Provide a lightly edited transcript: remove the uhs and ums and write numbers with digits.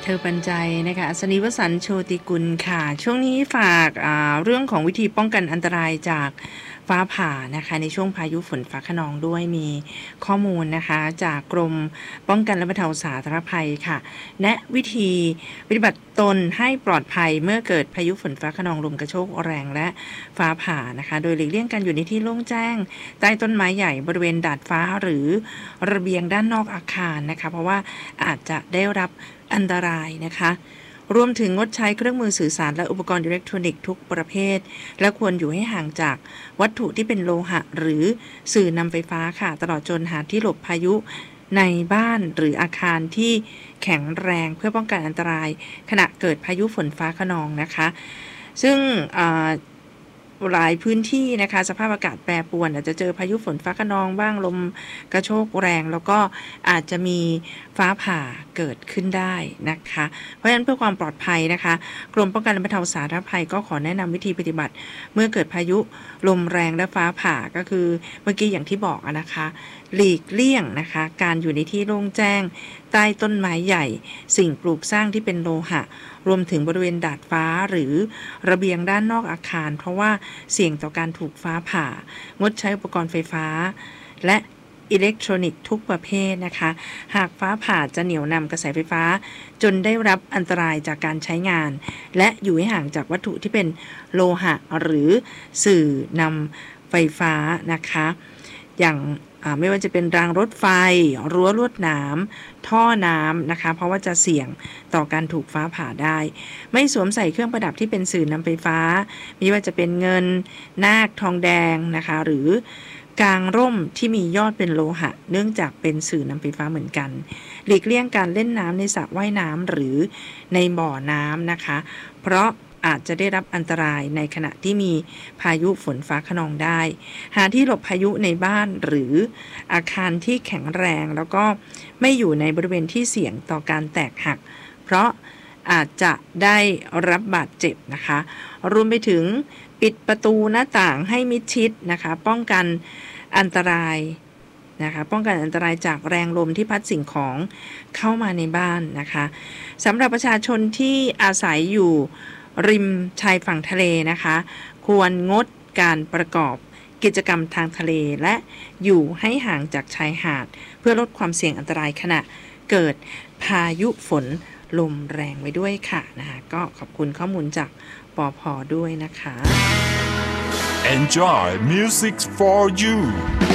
ธอปัญใจนะคะอัศนีวสันต์โชติกุลค่ะช่วงนี้ฝากเรื่องของวิธีป้องกันอันตรายจากฟ้าผ่านะคะในช่วงพายุฝนฟ้าคะนองด้วยมีข้อมูลนะคะจากกรมป้องกันและบรรเทาสาธารณภัยค่ะแนะวิธีปฏิบัติตนให้ปลอดภัยเมื่อเกิดพายุฝนฟ้าคะนองลมกระโชกแรงและฟ้าผ่านะคะโดยหลีกเลี่ยงการอยู่ในที่โล่งแจ้งใต้ต้นไม้ใหญ่บริเวณดาดฟ้าหรือระเบียงด้านนอกอาคารนะคะเพราะว่าอาจจะได้รับอันตรายนะคะรวมถึงงดใช้เครื่องมือสื่อสารและอุปกรณ์อิเล็กทรอนิกส์ทุกประเภทและควรอยู่ให้ห่างจากวัตถุที่เป็นโลหะหรือสื่อนำไฟฟ้าค่ะตลอดจนหาที่หลบพายุในบ้านหรืออาคารที่แข็งแรงเพื่อป้องกันอันตรายขณะเกิดพายุฝนฟ้าคะนองนะคะซึ่งหลายพื้นที่นะคะสภาพอากาศแปรปรวนอาจจะเจอพายุฝนฟ้าคะนองบ้างลมกระโชกแรงแล้วก็อาจจะมีฟ้าผ่าเกิดขึ้นได้นะคะเพราะฉะนั้นเพื่อความปลอดภัยนะคะกรมป้องกันและบรรเทาสาธารณภัยก็ขอแนะนำวิธีปฏิบัติเมื่อเกิดพายุลมแรงและฟ้าผ่าก็คือเมื่อกี้อย่างที่บอกนะคะหลีกเลี่ยงนะคะการอยู่ในที่โล่งแจ้งใต้ต้นไม้ใหญ่สิ่งปลูกสร้างที่เป็นโลหะรวมถึงบริเวณดาดฟ้าหรือระเบียงด้านนอกอาคารเพราะว่าเสี่ยงต่อการถูกฟ้าผ่างดใช้อุปกรณ์ไฟฟ้าและอิเล็กทรอนิกส์ทุกประเภทนะคะหากฟ้าผ่าจะเหนี่ยวนำกระแสไฟฟ้าจนได้รับอันตรายจากการใช้งานและอยู่ให้ห่างจากวัตถุที่เป็นโลหะหรือสื่อนำไฟฟ้านะคะอย่างไม่ว่าจะเป็นรางรถไฟรั้วลวดหนามท่อน้ำนะคะเพราะว่าจะเสี่ยงต่อการถูกฟ้าผ่าได้ไม่สวมใส่เครื่องประดับที่เป็นสื่อนำไฟฟ้าไม่ว่าจะเป็นเงินนาคทองแดงนะคะหรือกางร่มที่มียอดเป็นโลหะเนื่องจากเป็นสื่อนำไฟฟ้าเหมือนกันหลีกเลี่ยงการเล่นน้ำในสระว่ายน้ำหรือในบ่อน้ำนะคะเพราะอาจจะได้รับอันตรายในขณะที่มีพายุฝนฟ้าคะนองได้หาที่หลบพายุในบ้านหรืออาคารที่แข็งแรงแล้วก็ไม่อยู่ในบริเวณที่เสี่ยงต่อการแตกหักเพราะอาจจะได้รับบาดเจ็บนะคะรวมไปถึงปิดประตูหน้าต่างให้มิดชิดนะคะป้องกันอันตรายนะคะป้องกันอันตรายจากแรงลมที่พัดสิ่งของเข้ามาในบ้านนะคะสำหรับประชาชนที่อาศัยอยู่ริมชายฝั่งทะเลนะคะควรงดการประกอบกิจกรรมทางทะเลและอยู่ให้ห่างจากชายหาดเพื่อลดความเสี่ยงอันตรายขณะเกิดพายุฝนลมแรงไว้ด้วยค่ะนะคะก็ขอบคุณข้อมูลจากปภ.ด้วยนะคะ Enjoy music for you